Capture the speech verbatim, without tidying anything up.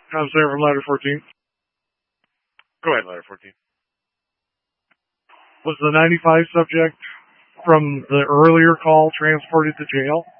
I'm Sam from Ladder fourteen. Go ahead, Ladder fourteen. Was the ninety-five subject from the earlier call transported to jail?